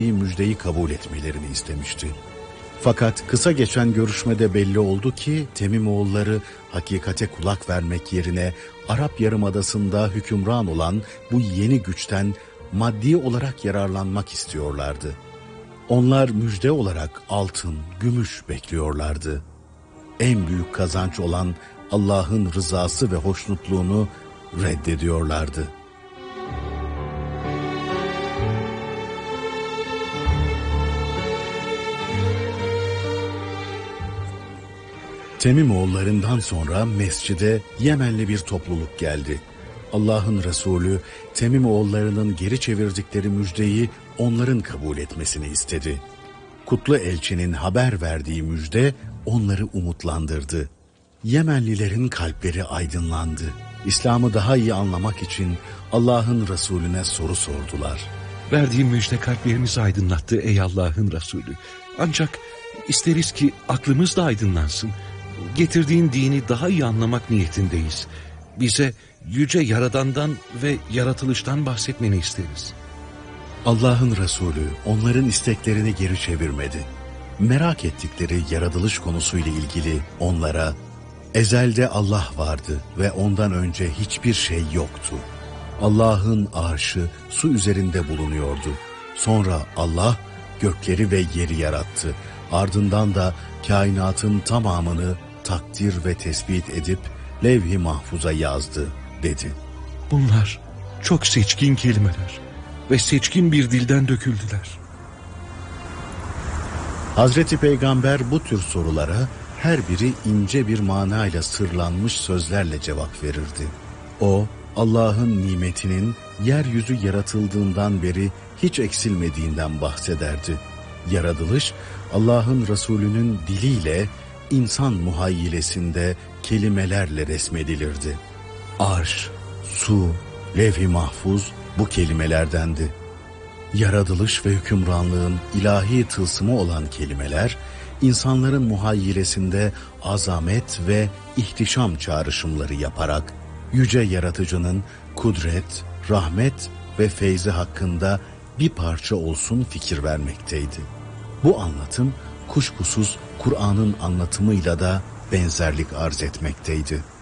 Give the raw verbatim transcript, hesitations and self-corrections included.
müjdeyi kabul etmelerini istemişti. Fakat kısa geçen görüşmede belli oldu ki Temimoğulları hakikate kulak vermek yerine Arap Yarımadası'nda hükümran olan bu yeni güçten maddi olarak yararlanmak istiyorlardı. Onlar müjde olarak altın, gümüş bekliyorlardı. En büyük kazanç olan Allah'ın rızası ve hoşnutluğunu reddediyorlardı. Temimoğullarından sonra mescide Yemenli bir topluluk geldi. Allah'ın Resulü Temimoğullarının geri çevirdikleri müjdeyi onların kabul etmesini istedi. Kutlu elçinin haber verdiği müjde onları umutlandırdı. Yemenlilerin kalpleri aydınlandı. İslam'ı daha iyi anlamak için Allah'ın Resulüne soru sordular. Verdiğim müjde kalplerimizi aydınlattı ey Allah'ın Resulü. Ancak isteriz ki aklımız da aydınlansın. Getirdiğin dini daha iyi anlamak niyetindeyiz. Bize yüce Yaradan'dan ve yaratılıştan bahsetmeni isteriz. Allah'ın Resulü onların isteklerini geri çevirmedi. Merak ettikleri yaratılış konusuyla ilgili onlara, ezelde Allah vardı ve ondan önce hiçbir şey yoktu. Allah'ın arşı su üzerinde bulunuyordu. Sonra Allah gökleri ve yeri yarattı. Ardından da kainatın tamamını takdir ve tespit edip levh-i mahfuza yazdı dedi. Bunlar çok seçkin kelimeler ve seçkin bir dilden döküldüler. Hazreti Peygamber bu tür sorulara her biri ince bir manayla sırlanmış sözlerle cevap verirdi. O, Allah'ın nimetinin yeryüzü yaratıldığından beri hiç eksilmediğinden bahsederdi. Yaratılış, Allah'ın Resulü'nün diliyle, insan muhayyilesinde kelimelerle resmedilirdi. Arş, su, levh-i mahfuz bu kelimelerdendi. Yaratılış ve hükümranlığın ilahi tılsımı olan kelimeler, insanların muhayyilesinde azamet ve ihtişam çağrışımları yaparak, yüce yaratıcının kudret, rahmet ve feyzi hakkında bir parça olsun fikir vermekteydi. Bu anlatım kuşkusuz Kur'an'ın anlatımıyla da benzerlik arz etmekteydi.